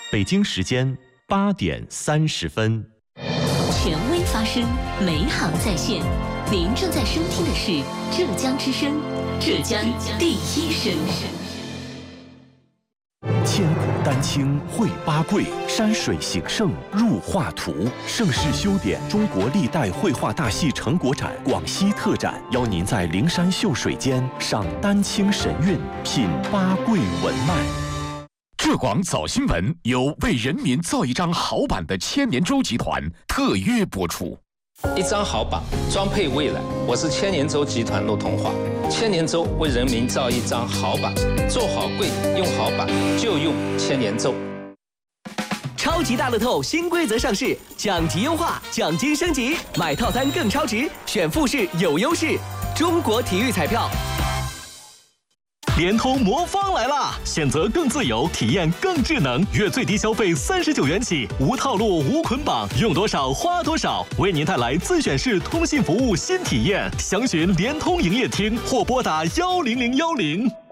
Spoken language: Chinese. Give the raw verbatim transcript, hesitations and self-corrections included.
北京时间八点三十分。 权威发声，美好在线。您正在收听的是浙江之声，浙江第一声。 千古丹青绘八桂，山水形胜入画图。盛世修典中国历代绘画大戏成果展广西特展，邀您在灵山秀水间赏丹青神韵，品八桂文脉。 浙广早新闻由为人民造一张好版的千年舟集团特约播出。 一张好版，装配未来。我是千年舟集团陆同华。千年舟为人民造一张好版，做好柜，用好版就用千年舟。 超级大乐透新规则上市，奖级优化，奖金升级，买套餐更超值，选复式有优势。中国体育彩票。 联通魔方来啦！选择更自由，体验更智能，月最低消费三十九元起，无套路无捆绑，用多少花多少，为您带来自选式通信服务新体验。详询联通营业厅或拨打幺零零幺零。